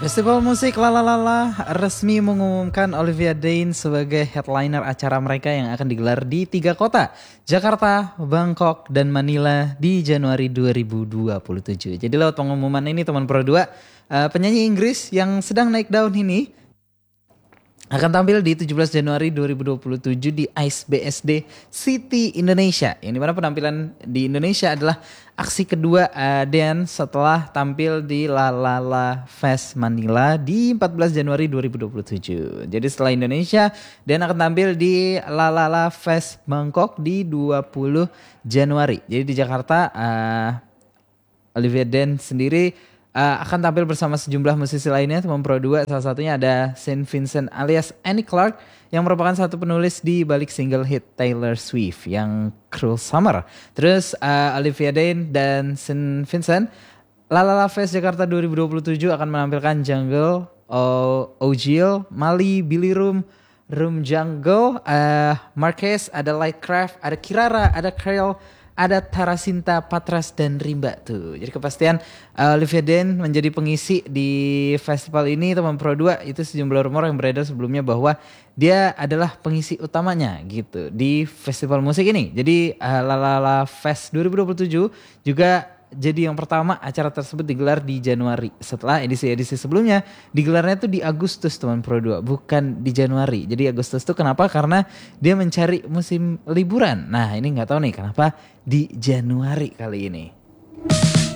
Festival musik Lalalala resmi mengumumkan Olivia Dean sebagai headliner acara mereka yang akan digelar di 3 kota, Jakarta, Bangkok, dan Manila di Januari 2027. Jadi lewat pengumuman ini teman Pro 2, penyanyi Inggris yang sedang naik daun ini akan tampil di 17 Januari 2027 di Ice BSD City Indonesia. Yang dimana penampilan di Indonesia adalah aksi kedua Dan setelah tampil di Lalala Fest Manila di 14 Januari 2027. Jadi setelah Indonesia, Dan akan tampil di Lalala Fest Bangkok di 20 Januari. Jadi di Jakarta, Olivia Dan sendiri akan tampil bersama sejumlah musisi lainnya teman Pro 2. Salah satunya ada Saint Vincent alias Annie Clark yang merupakan satu penulis di balik single hit Taylor Swift yang Cruel Summer. Terus Olivia Dean dan Saint Vincent Lalala Fest Jakarta 2027 akan menampilkan Jungle, Ojil, Mali, Billy Room Jungle, Marquez, ada Lightcraft, ada Kirara, ada Krell, ada Tarasinta, Patras, dan Rimba tuh. Jadi kepastian Olivia Dan menjadi pengisi di festival ini teman Pro 2. Itu sejumlah rumor yang beredar sebelumnya bahwa dia adalah pengisi utamanya gitu di festival musik ini. Jadi Lalala Fest 2027 juga jadi yang pertama acara tersebut digelar di Januari. Setelah edisi-edisi sebelumnya digelarnya tuh di Agustus teman Pro 2, bukan di Januari. Jadi Agustus tuh kenapa? Karena dia mencari musim liburan. Nah ini nggak tahu nih kenapa di Januari kali ini.